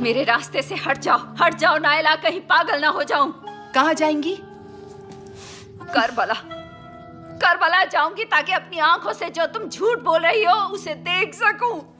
मेरे रास्ते से हट जाओ नायला, कहीं पागल ना हो जाऊं। कहाँ जाएंगी? करबला जाऊंगी ताकि अपनी आंखों से जो तुम झूठ बोल रही हो उसे देख सकूं।